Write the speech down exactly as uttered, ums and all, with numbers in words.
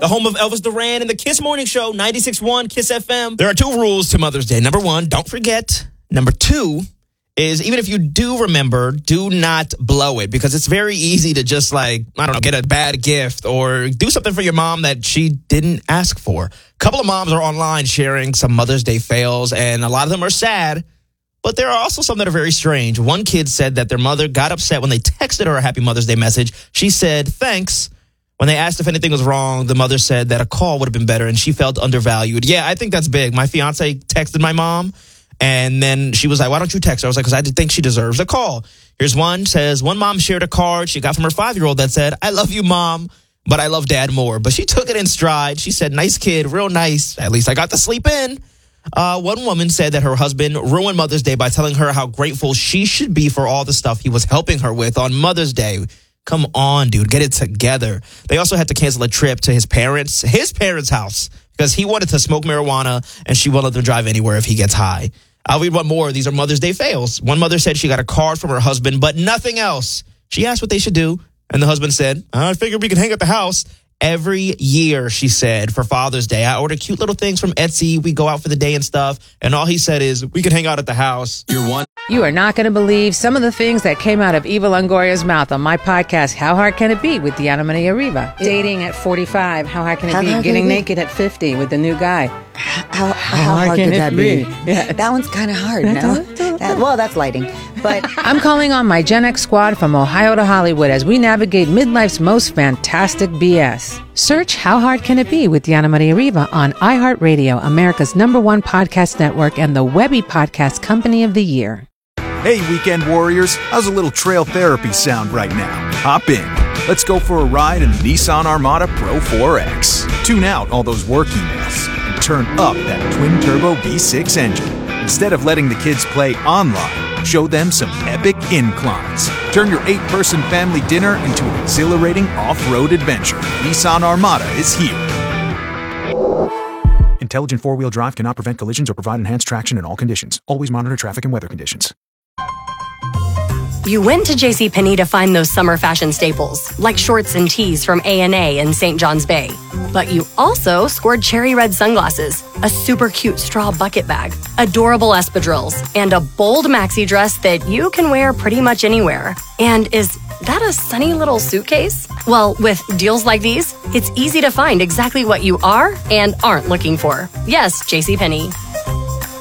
the home of Elvis Duran and the Kiss Morning Show, ninety-six point one Kiss F M. There are two rules to Mother's Day. Number one, don't forget. Number two is even if you do remember, do not blow it, because it's very easy to just like, I don't know, get a bad gift or do something for your mom that she didn't ask for. A couple of moms are online sharing some Mother's Day fails, and a lot of them are sad, but there are also some that are very strange. One kid said that their mother got upset when they texted her a Happy Mother's Day message. She said, thanks. When they asked if anything was wrong, the mother said that a call would have been better, and she felt undervalued. Yeah, I think that's big. My fiance texted my mom, and then she was like, why don't you text her? I was like, because I think she deserves a call. Here's one. Says, one mom shared a card she got from her five-year-old that said, I love you, Mom, but I love Dad more. But she took it in stride. She said, nice kid, real nice. At least I got to sleep in. Uh, one woman said that her husband ruined Mother's Day by telling her how grateful she should be for all the stuff he was helping her with on Mother's Day. Come on, dude, get it together. They also had to cancel a trip to his parents, his parents' house, because he wanted to smoke marijuana and she won't let them drive anywhere if he gets high. I'll read one more. These are Mother's Day fails. One mother said she got a card from her husband, but nothing else. She asked what they should do, and the husband said, I figured we could hang at the house. Every year, she said, for Father's Day, I order cute little things from Etsy. We go out for the day and stuff. And all he said is, we could hang out at the house. You're one. You are not going to believe some of the things that came out of Eva Longoria's mouth on my podcast, How Hard Can It Be, with Diana Maria Riva. Yeah. Dating at forty-five, how hard can it how be? Getting naked at fifty with the new guy. How, how, how hard, hard could that be? be? Yeah. That one's kind of hard, no? that, well, that's lighting. But I'm calling on my Gen X squad from Ohio to Hollywood as we navigate midlife's most fantastic B S. Search How Hard Can It Be with Diana Maria Riva on iHeartRadio, America's number one podcast network and the Webby Podcast Company of the Year. Hey, weekend warriors, how's a little trail therapy sound right now? Hop in. Let's go for a ride in the Nissan Armada Pro four X. Tune out all those work emails and turn up that twin-turbo V six engine. Instead of letting the kids play online, show them some epic inclines. Turn your eight-person family dinner into an exhilarating off-road adventure. Nissan Armada is here. Intelligent four-wheel drive cannot prevent collisions or provide enhanced traction in all conditions. Always monitor traffic and weather conditions. You went to JCPenney to find those summer fashion staples, like shorts and tees from A and A in Saint John's Bay. But you also scored cherry red sunglasses, a super cute straw bucket bag, adorable espadrilles, and a bold maxi dress that you can wear pretty much anywhere. And is that a sunny little suitcase? Well, with deals like these, it's easy to find exactly what you are and aren't looking for. Yes, JCPenney.